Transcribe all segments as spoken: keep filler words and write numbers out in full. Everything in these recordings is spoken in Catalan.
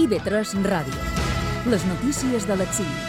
I B tres Ràdio. Les notícies de l'A T S I.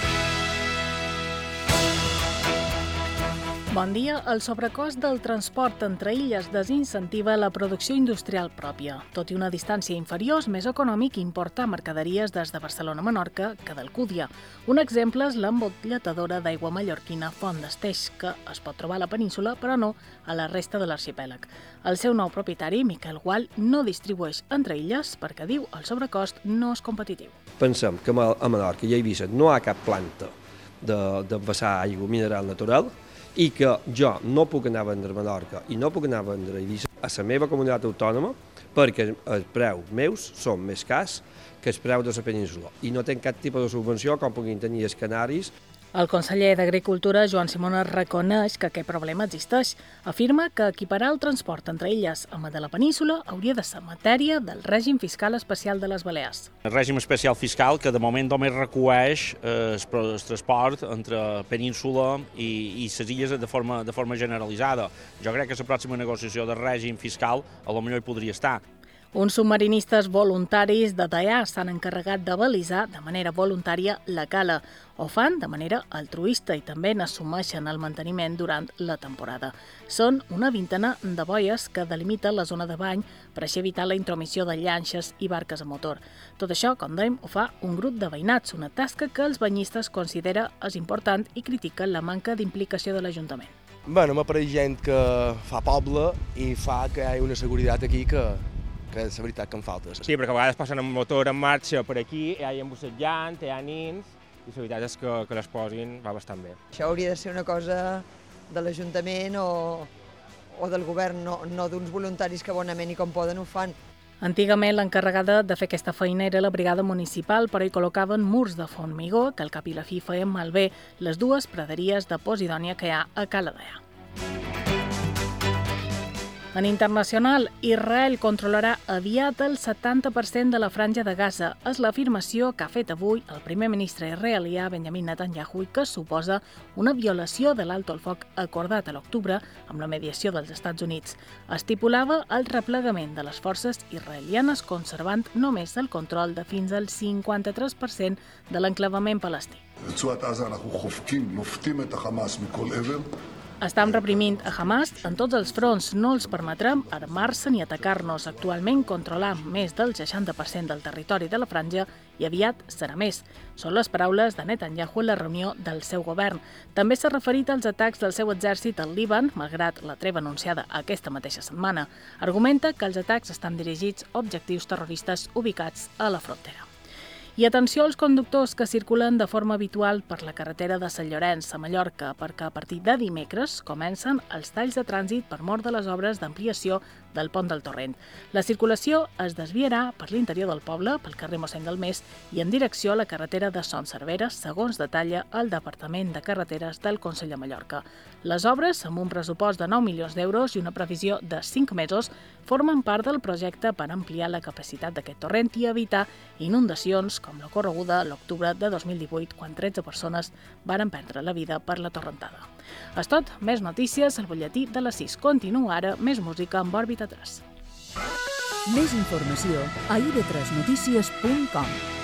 Bon dia. El sobrecost del transport entre illes desincentiva la producció industrial pròpia. Tot i una distància inferior, és més econòmic importar mercaderies des de Barcelona a Menorca que d'Alcúdia. Un exemple és l'embotelladora d'aigua mallorquina Font d'Esteix, que es pot trobar a la península, però no a la resta de l'arxipèlag. El seu nou propietari, Miquel Gual, no distribueix entre illes perquè diu el sobrecost no és competitiu. Pensem que a Menorca i a Eivissa no hi ha cap planta d'envasar aigua mineral natural, i que jo no puc anar a vendre a Menorca i no puc anar a vendre a Eivissa a la meva comunitat autònoma perquè els preus meus són més cars que els preus de la península i no tenc cap tipus de subvenció com puguin tenir els Canaris. El conseller d'Agricultura, Joan Simona, reconeix que aquest problema existeix. Afirma que equiparar el transport entre illes amb el de la península hauria de ser matèria del règim fiscal especial de les Balears. El règim especial fiscal que de moment només recueix el transport entre península i, i les illes de forma, de forma generalitzada. Jo crec que la pròxima negociació del règim fiscal a lo millor hi podria estar. Uns submarinistes voluntaris de Daià s'han encarregat de balisar de manera voluntària la cala. Ho fan de manera altruista i també n'assumeixen el manteniment durant la temporada. Són una vintena de boies que delimiten la zona de bany per així evitar la intromissió de llanxes i barques a motor. Tot això, com dèiem, ho fa un grup de veïnats, una tasca que els banyistes considera és important i critiquen la manca d'implicació de l'Ajuntament. Bueno, m'apareix gent que fa poble i fa que hi hagi una seguretat aquí que que és la veritat que em falta. Sí, perquè a vegades passen un motor en marxa per aquí, hi ha embussetjant, hi ha nins, i la veritat és que, que les posin va bastant bé. Això hauria de ser una cosa de l'Ajuntament o, o del govern, no, no d'uns voluntaris que bonament i com poden ho fan. Antigament l'encarregada de fer aquesta feina era la brigada municipal, però hi col·locaven murs de formigó que al cap i la fi feien malbé les dues praderies de Posidònia que hi ha a Cala Daià. En internacional, Israel controlarà aviat el setanta per cent de la franja de Gaza. És l'afirmació que ha fet avui el primer ministre israelià Benjamin Netanyahu i que suposa una violació de l'alto el foc acordat a l'octubre amb la mediació dels Estats Units. Estipulava el replegament de les forces israelianes conservant només el control de fins al cinquanta-tres per cent de l'enclavament palestí. Estem reprimint a Hamas en tots els fronts, no els permetrem armar-se ni atacar-nos. Actualment controlam més del seixanta per cent del territori de la franja i aviat serà més. Són les paraules de Netanyahu en la reunió del seu govern. També s'ha referit als atacs del seu exèrcit al Líban, malgrat la treva anunciada aquesta mateixa setmana. Argumenta que els atacs estan dirigits a objectius terroristes ubicats a la frontera. I atenció als conductors que circulen de forma habitual per la carretera de Sant Llorenç a Mallorca, perquè a partir de dimecres comencen els talls de trànsit per mort de les obres d'ampliació del pont del Torrent. La circulació es desviarà per l'interior del poble, pel carrer Mossèn Galmés, i en direcció a la carretera de Son Servera, segons detalla el Departament de Carreteres del Consell de Mallorca. Les obres, amb un pressupost de nou milions d'euros i una previsió de cinc mesos, formen part del projecte per ampliar la capacitat d'aquest torrent i evitar inundacions com l'ocorreguda l'octubre de dos mil divuit, quan tretze persones varen perdre la vida per la torrentada. És tot, més notícies al butlletí de les sis. Continua ara més música amb Òrbita tres. Més informació a i be tres notícies punt com.